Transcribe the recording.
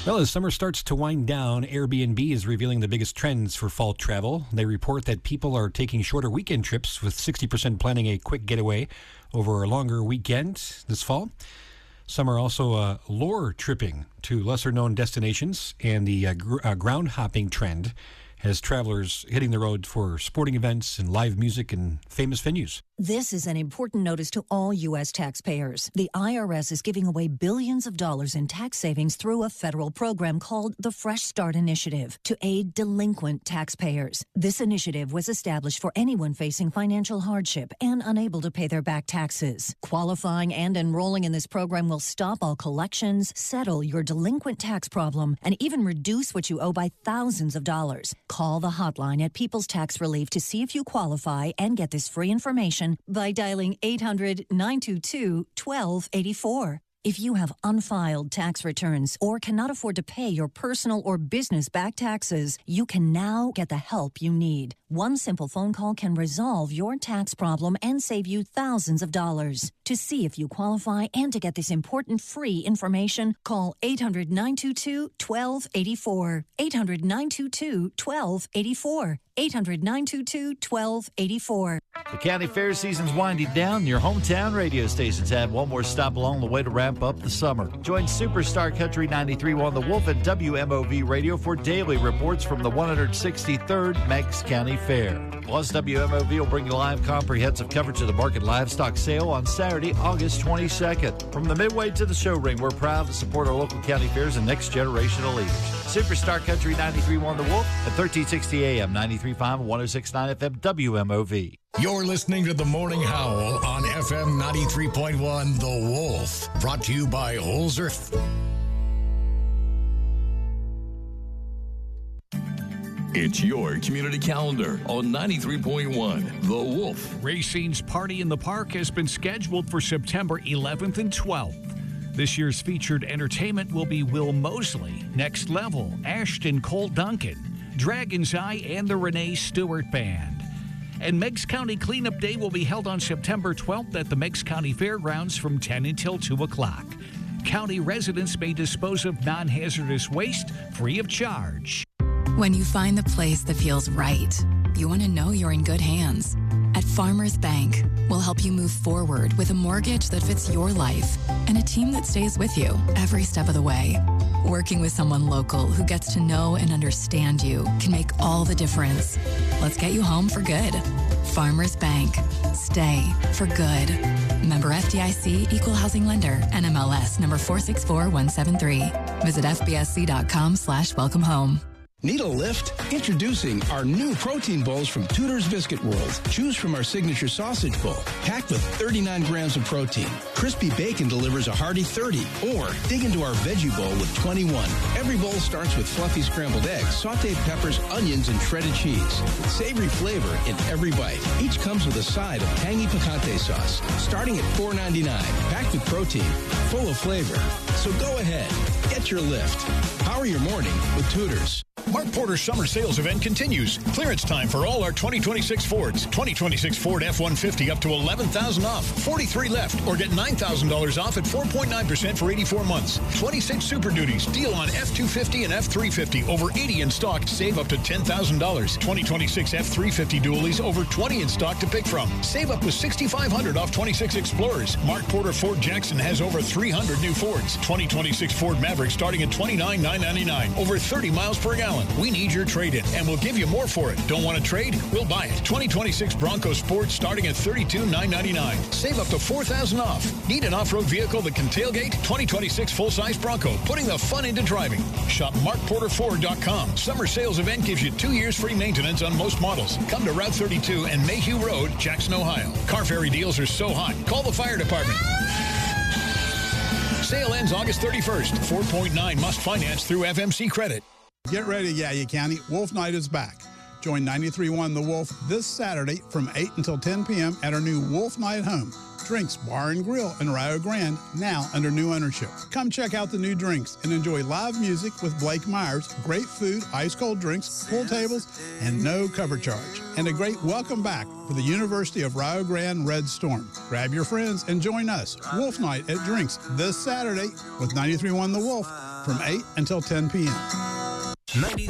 Well, as summer starts to wind down, Airbnb is revealing the biggest trends for fall travel. They report that people are taking shorter weekend trips, with 60% planning a quick getaway over a longer weekend this fall. Some are also lure tripping to lesser-known destinations, and the ground hopping trend has travelers hitting the road for sporting events and live music and famous venues. This is an important notice to all U.S. taxpayers. The IRS is giving away billions of dollars in tax savings through a federal program called the Fresh Start Initiative to aid delinquent taxpayers. This initiative was established for anyone facing financial hardship and unable to pay their back taxes. Qualifying and enrolling in this program will stop all collections, settle your delinquent tax problem, and even reduce what you owe by thousands of dollars. Call the hotline at People's Tax Relief to see if you qualify and get this free information by dialing 800-922-1284. If you have unfiled tax returns or cannot afford to pay your personal or business back taxes, you can now get the help you need. One simple phone call can resolve your tax problem and save you thousands of dollars. To see if you qualify and to get this important free information, call 800-922-1284. 800-922-1284. 800-922-1284. The county fair season's winding down. Your hometown radio stations have one more stop along the way to wrap up the summer. Join Superstar Country 93.1 The Wolf and WMOV Radio for daily reports from the 163rd Meigs County Fair. Plus, WMOV will bring you live comprehensive coverage of the market livestock sale on Saturday, August 22nd. From the Midway to the show ring, we're proud to support our local county fairs and next generation of leaders. Superstar Country 93.1 The Wolf at 1360 AM, 93.5 and 106.9 FM WMOV. You're listening to The Morning Howl on FM 93.1 The Wolf. Brought to you by Holzer. It's your community calendar on 93.1 The Wolf. Racine's Party in the Park has been scheduled for September 11th and 12th. This year's featured entertainment will be Will Mosley, Next Level, Ashton Cole Duncan, Dragon's Eye, and the Renee Stewart Band. And Meigs County Cleanup Day will be held on September 12th at the Meigs County Fairgrounds from 10 until 2 o'clock. County residents may dispose of non-hazardous waste free of charge. When you find the place that feels right, you want to know you're in good hands. At Farmers Bank, we'll help you move forward with a mortgage that fits your life and a team that stays with you every step of the way. Working with someone local who gets to know and understand you can make all the difference. Let's get you home for good. Farmers Bank. Stay for good. Member FDIC, Equal Housing Lender, NMLS number 464173. Visit fbsc.com/welcome home. Need a lift? Introducing our new protein bowls from Tudor's Biscuit World. Choose from our signature sausage bowl, packed with 39 grams of protein. Crispy bacon delivers a hearty 30. Or dig into our veggie bowl with 21. Every bowl starts with fluffy scrambled eggs, sauteed peppers, onions, and shredded cheese. Savory flavor in every bite. Each comes with a side of tangy picante sauce, starting at $4.99. Packed with protein, full of flavor. So go ahead, get your lift. Power your morning with Tudor's. Mark Porter's summer sales event continues. Clearance time for all our 2026 Fords. 2026 Ford F-150 up to $11,000 off. 43 left, or get $9,000 off at 4.9% for 84 months. 26 Super Duties. Deal on F-250 and F-350. Over 80 in stock. Save up to $10,000. 2026 F-350 dualies. Over 20 in stock to pick from. Save up to $6,500 off 26 Explorers. Mark Porter Ford Jackson has over 300 new Fords. 2026 Ford Maverick starting at $29,999. Over 30 miles per gallon. We need your trade-in, and we'll give you more for it. Don't want to trade? We'll buy it. 2026 Bronco Sport starting at $32,999. Save up to $4,000 off. Need an off-road vehicle that can tailgate? 2026 full-size Bronco, putting the fun into driving. Shop MarkPorterFord.com. Summer sales event gives you 2 years free maintenance on most models. Come to Route 32 and Mayhew Road, Jackson, Ohio. Car ferry deals are so hot. Call the fire department. Sale ends August 31st. 4.9 must finance through FMC Credit. Get ready, Yaya County. Wolf Night is back. Join 93.1 The Wolf this Saturday from 8 until 10 p.m. at our new Wolf Night home. Drinks Bar and Grill in Rio Grande, now under new ownership. Come check out the new drinks and enjoy live music with Blake Myers, great food, ice-cold drinks, pool tables, and no cover charge. And a great welcome back for the University of Rio Grande Red Storm. Grab your friends and join us. Wolf Night at Drinks this Saturday with 93.1 The Wolf. from 8 until 10 p.m. 90